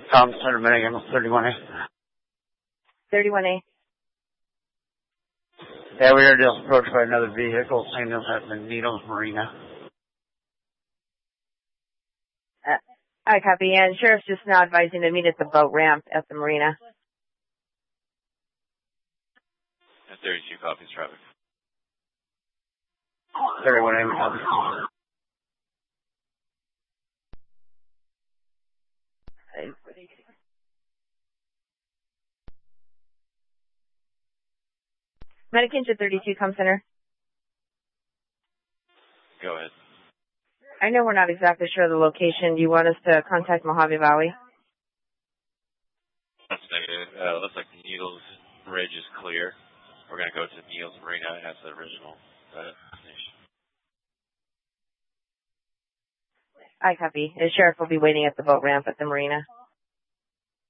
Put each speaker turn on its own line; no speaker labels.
Tom Center, Minnegan, 31A.
31A.
Yeah, we were just approached by another vehicle, same as at the Needles Marina.
I copy, and Sheriff's just now advising to meet at the boat ramp at the marina.
At 32 copies, traffic.
31A, copy.
Medicans at 32, come center.
Go ahead.
I know we're not exactly sure of the location. Do you want us to contact Mojave Valley?
That's negative. Looks like the Needles Ridge is clear. We're going to go to Needles Marina as the original destination.
I copy. The sheriff will be waiting at the boat ramp at the marina.